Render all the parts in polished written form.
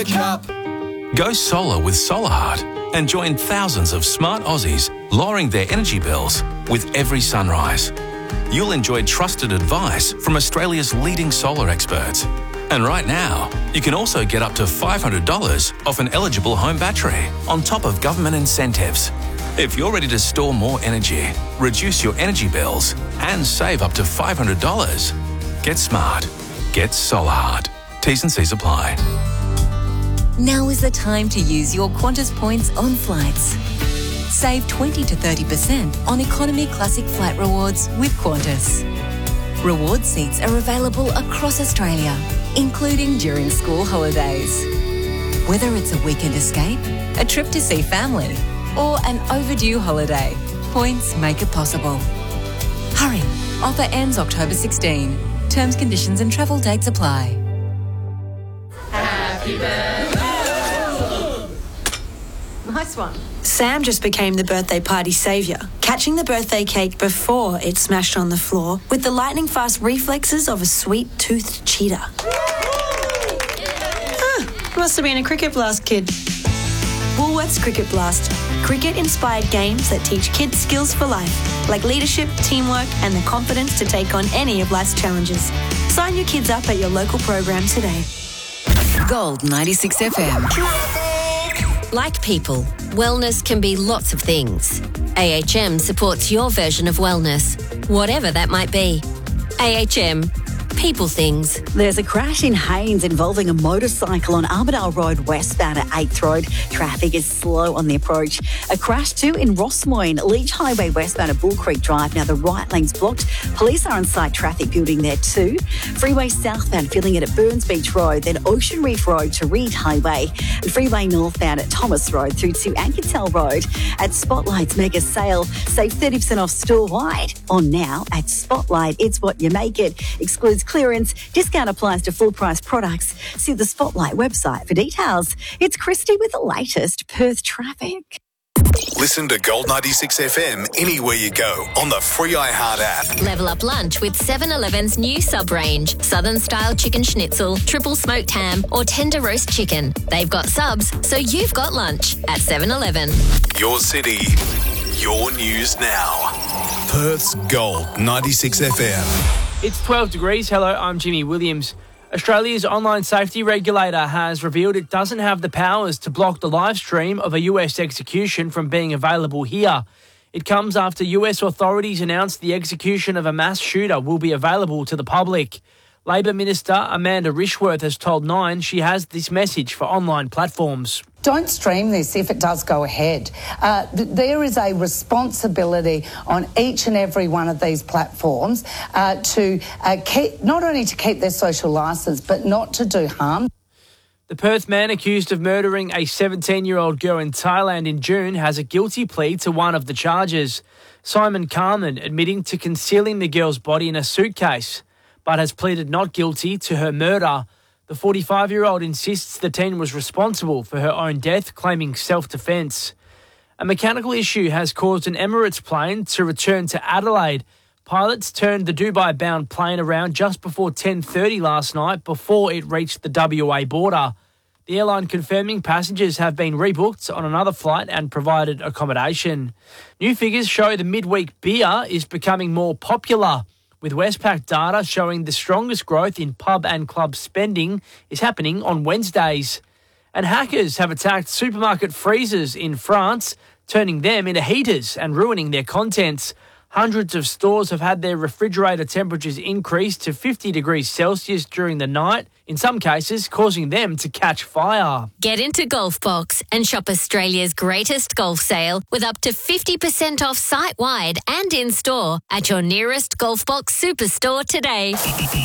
Go solar with Solarheart and join thousands of smart Aussies lowering their energy bills with every sunrise. You'll enjoy trusted advice from Australia's leading solar experts. And right now, you can also get up to $500 off an eligible home battery on top of government incentives. If you're ready to store more energy, reduce your energy bills and save up to $500, get smart. Get Solarheart. T's and C's apply. Now is the time to use your Qantas points on flights. Save 20 to 30% on Economy Classic Flight Rewards with Qantas. Reward seats are available across Australia, including during school holidays. Whether it's a weekend escape, a trip to see family, or an overdue holiday, points make it possible. Hurry, offer ends October 16. Terms, conditions and travel dates apply. Happy birthday. Nice one. Sam just became the birthday party saviour, catching the birthday cake before it smashed on the floor with the lightning-fast reflexes of a sweet-toothed cheetah. Must have been a Cricket Blast kid. Woolworths Cricket Blast. Cricket-inspired games that teach kids skills for life, like leadership, teamwork and the confidence to take on any of life's challenges. Sign your kids up at your local program today. Gold 96 FM. Like people, wellness can be lots of things. AHM supports your version of wellness, whatever that might be. AHM, people things. There's a crash in Haynes involving a motorcycle on Armadale Road westbound at 8th Road. Traffic is slow on the approach. A crash too in Rossmoyne, Leach Highway westbound at Bull Creek Drive. Now the right lane's blocked. Police are on site traffic building there too. Freeway southbound filling it at Burns Beach Road, then Ocean Reef Road to Reed Highway. And freeway northbound at Thomas Road through to Anketel Road. At Spotlight's mega sale, save 30% off store-wide. On now at Spotlight, it's what you make it. Excludes clearance. Discount applies to full price products. See the Spotlight website for details. It's Christy with the latest Perth traffic. Listen to Gold 96 FM anywhere you go on the free iHeart app. Level up lunch with 7-Eleven's new sub-range. Southern-style chicken schnitzel, triple smoked ham or tender roast chicken. They've got subs, so you've got lunch at 7-Eleven. Your city, your news now. Perth's Gold 96 FM. It's 12 degrees. Hello, I'm Jimmy Williams. Australia's online safety regulator has revealed it doesn't have the powers to block the live stream of a US execution from being available here. It comes after US authorities announced the execution of a mass shooter will be available to the public. Labor Minister Amanda Rishworth has told Nine she has this message for online platforms. Don't stream this if it does go ahead. There is a responsibility on each and every one of these platforms to keep, not only to keep their social licence, but not to do harm. The Perth man accused of murdering a 17-year-old girl in Thailand in June has a guilty plea to one of the charges. Simon Carmen admitting to concealing the girl's body in a suitcase, but has pleaded not guilty to her murder. The 45-year-old insists the teen was responsible for her own death, claiming self-defence. A mechanical issue has caused an Emirates plane to return to Adelaide. Pilots turned the Dubai-bound plane around just before 10:30 last night before it reached the WA border. The airline confirming passengers have been rebooked on another flight and provided accommodation. New figures show the midweek beer is becoming more popular, with Westpac data showing the strongest growth in pub and club spending is happening on Wednesdays. And hackers have attacked supermarket freezers in France, turning them into heaters and ruining their contents. Hundreds of stores have had their refrigerator temperatures increased to 50 degrees Celsius during the night, in some cases causing them to catch fire. Get into Golfbox and shop Australia's greatest golf sale with up to 50% off site-wide and in-store at your nearest Golfbox superstore today.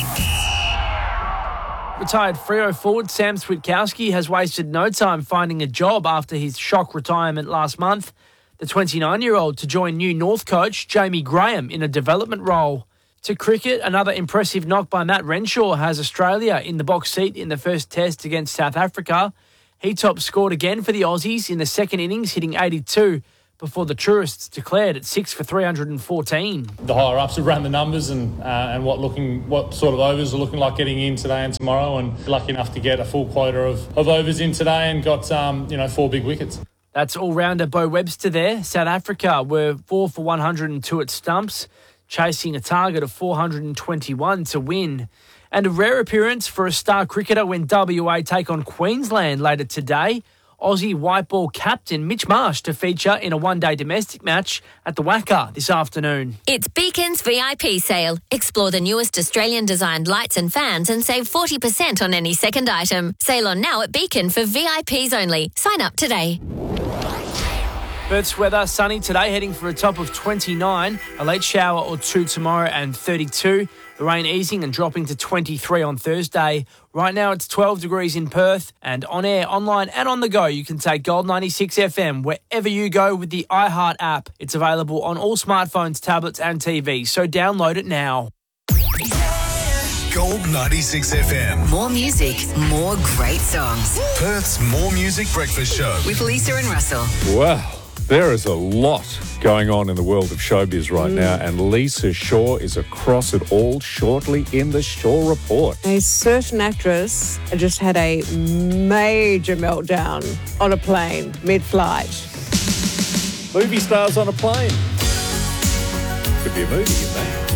Retired Freo forward Sam Switkowski has wasted no time finding a job after his shock retirement last month. The 29-year-old to join new North coach Jamie Graham in a development role. To cricket, another impressive knock by Matt Renshaw has Australia in the box seat in the first test against South Africa. He top scored again for the Aussies in the second innings, hitting 82, before the tourists declared at 6 for 314. The higher ups have run the numbers and what sort of overs are looking like getting in today and tomorrow, and lucky enough to get a full quota of overs in today and got 4 big wickets. That's all-rounder Bo Webster there. South Africa were 4 for 102 at stumps, chasing a target of 421 to win. And a rare appearance for a star cricketer when WA take on Queensland later today. Aussie white ball captain Mitch Marsh to feature in a one-day domestic match at the WACA this afternoon. It's Beacon's VIP sale. Explore the newest Australian-designed lights and fans and save 40% on any second item. Sale on now at Beacon for VIPs only. Sign up today. Perth's weather, sunny today, heading for a top of 29. A late shower or two tomorrow and 32. The rain easing and dropping to 23 on Thursday. Right now it's 12 degrees in Perth, and on air, online and on the go, you can take Gold 96 FM wherever you go with the iHeart app. It's available on all smartphones, tablets and TVs, so download it now. Gold 96 FM. More music, more great songs. Perth's More Music Breakfast Show. With Lisa and Russell. Wow. There is a lot going on in the world of showbiz right now, and Lisa Shaw is across it all shortly in the Shaw Report. A certain actress just had a major meltdown on a plane mid-flight. Movie stars on a plane. Could be a movie in that.